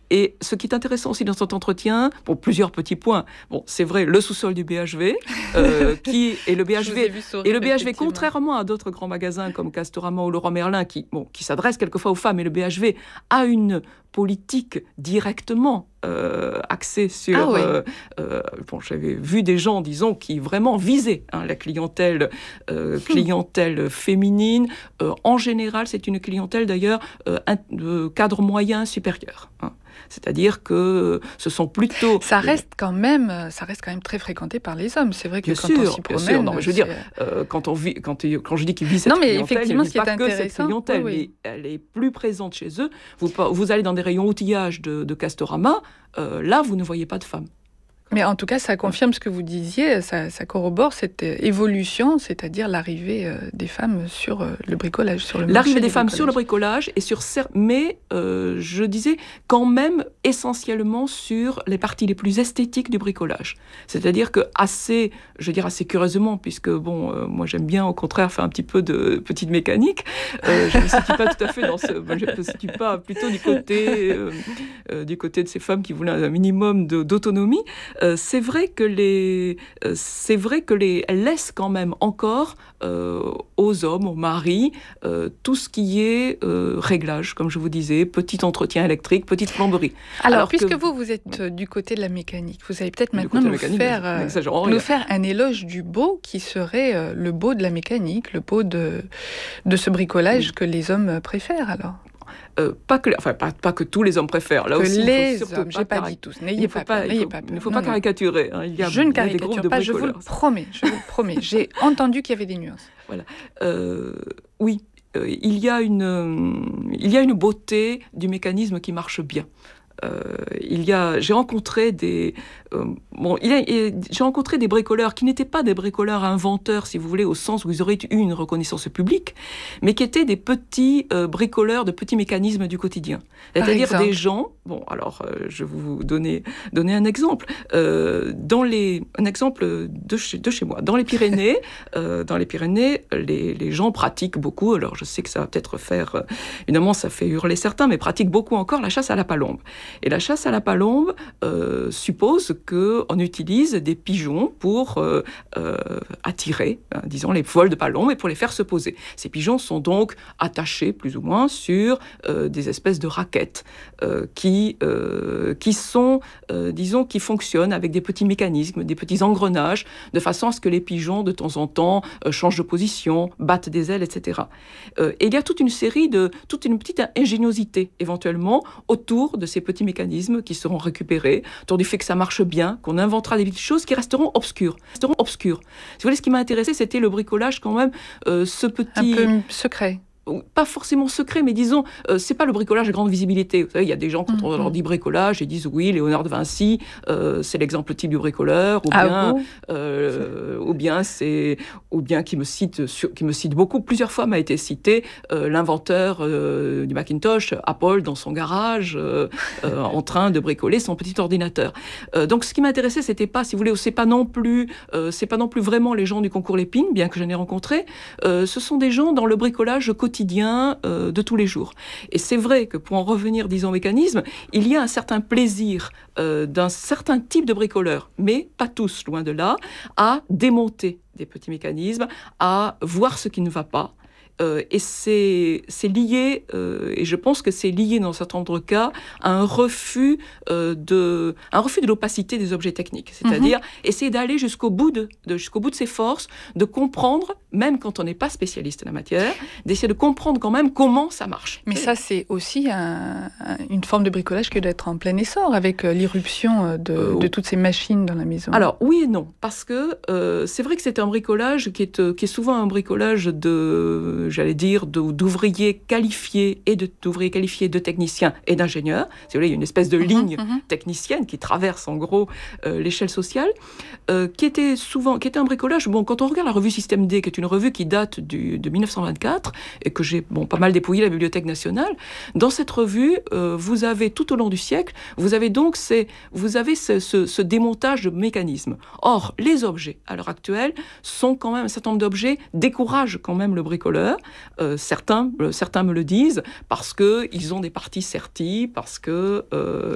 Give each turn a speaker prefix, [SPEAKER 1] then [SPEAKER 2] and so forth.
[SPEAKER 1] Et ce qui est intéressant aussi dans cet entretien, pour plusieurs petits points, bon, c'est vrai, le sous-sol du BHV, le BHV, contrairement à d'autres grands magasins comme Castorama ou Leroy Merlin, qui s'adressent quelquefois aux femmes, et le BHV a une politique directement axée sur... j'avais vu des gens, disons, qui vraiment visaient la clientèle féminine. En général, c'est une clientèle d'ailleurs de cadre moyen supérieur. C'est-à-dire que ce sont plutôt...
[SPEAKER 2] Ça reste quand même très fréquenté par les hommes. C'est vrai que on s'y promène... Bien sûr. Non, mais
[SPEAKER 1] je veux dire, quand je dis qu'ils visent cette clientèle,
[SPEAKER 2] effectivement,
[SPEAKER 1] je ne dis pas que cette clientèle, mais elle est plus présente chez eux. Vous allez dans des rayons outillage de Castorama, là, vous ne voyez pas de femmes.
[SPEAKER 2] Mais en tout cas, ça confirme ce que vous disiez, ça corrobore cette évolution, c'est-à-dire l'arrivée des femmes sur le bricolage, sur le marché.
[SPEAKER 1] L'arrivée des femmes sur le bricolage, mais je disais quand même essentiellement sur les parties les plus esthétiques du bricolage. C'est-à-dire que assez curieusement, puisque moi j'aime bien au contraire faire un petit peu de petite mécanique, je ne me situe pas tout à fait je me situe pas plutôt du côté de ces femmes qui voulaient un minimum d'autonomie. C'est vrai que elles laissent quand même encore aux hommes, aux maris, tout ce qui est réglage, comme je vous disais, petit entretien électrique, petite plomberie.
[SPEAKER 2] Alors puisque vous êtes du côté de la mécanique, vous allez peut-être maintenant nous faire un éloge du beau qui serait le beau de la mécanique, le beau de ce bricolage que les hommes préfèrent alors.
[SPEAKER 1] Pas que tous les hommes préfèrent. Là
[SPEAKER 2] que
[SPEAKER 1] aussi,
[SPEAKER 2] les hommes, j'ai pas dit tous. N'ayez pas peur.
[SPEAKER 1] Il ne faut pas caricaturer.
[SPEAKER 2] Je ne caricature pas, je vous le promets. J'ai entendu qu'il y avait des nuances.
[SPEAKER 1] Voilà. Oui, il y a une beauté du mécanisme qui marche bien. J'ai rencontré des bricoleurs qui n'étaient pas des bricoleurs inventeurs, si vous voulez, au sens où ils auraient eu une reconnaissance publique, mais qui étaient des petits bricoleurs de petits mécanismes du quotidien. C'est-à-dire des gens... je vais vous donner un exemple. Un exemple de chez moi. Dans les Pyrénées, les gens pratiquent beaucoup, alors je sais que ça va peut-être faire... évidemment, ça fait hurler certains, mais pratiquent beaucoup encore la chasse à la palombe. Et la chasse à la palombe suppose qu'on utilise des pigeons pour attirer, disons, les vols de palombe et pour les faire se poser. Ces pigeons sont donc attachés, plus ou moins, sur des espèces de raquettes qui fonctionnent avec des petits mécanismes, des petits engrenages, de façon à ce que les pigeons, de temps en temps, changent de position, battent des ailes, etc. Et il y a toute une petite ingéniosité, éventuellement, autour de ces petits mécanismes qui seront récupérés, autour du fait que ça marche bien, qu'on inventera des petites choses qui resteront obscures. Si vous voulez, ce qui m'a intéressé, c'était le bricolage quand même, ce petit...
[SPEAKER 2] Un peu secret.
[SPEAKER 1] Pas forcément secret, mais disons, c'est pas le bricolage à grande visibilité. Vous savez, il y a des gens, quand on leur dit bricolage, ils disent oui, Léonard de Vinci, c'est l'exemple type du bricoleur, ou bien qui me cite beaucoup, plusieurs fois m'a été cité l'inventeur du Macintosh, Apple, dans son garage, en train de bricoler son petit ordinateur. Donc, ce qui m'intéressait, c'était pas, si vous voulez, c'est pas non plus vraiment les gens du concours Lépine, bien que j'en ai rencontré. Ce sont des gens dans le bricolage quotidien de tous les jours. Et c'est vrai que pour en revenir, disons, au mécanisme, il y a un certain plaisir d'un certain type de bricoleur, mais pas tous, loin de là, à démonter des petits mécanismes, à voir ce qui ne va pas. Et c'est lié, et je pense que c'est lié dans un certain nombre de cas à un refus de l'opacité des objets techniques. C'est-à-dire essayer d'aller jusqu'au bout de ses forces, de comprendre, même quand on n'est pas spécialiste de la matière, d'essayer de comprendre quand même comment ça marche.
[SPEAKER 2] Mais ça, c'est aussi une forme de bricolage que d'être en plein essor avec l'irruption de toutes ces machines dans la maison.
[SPEAKER 1] Alors, oui et non, parce que c'est vrai que c'est un bricolage qui est souvent un bricolage d'ouvriers qualifiés de techniciens et d'ingénieurs. Si vous voulez, il y a une espèce de ligne technicienne qui traverse en gros l'échelle sociale, qui était un bricolage. Bon, quand on regarde la revue Système D, qui est une revue qui date de 1924 et que j'ai pas mal dépouillé à la Bibliothèque nationale, dans cette revue, vous avez tout au long du siècle, vous avez ce démontage de mécanismes. Or, les objets à l'heure actuelle sont quand même un certain nombre d'objets découragent quand même le bricoleur. Certains me le disent parce qu'ils ont des parties serties, parce que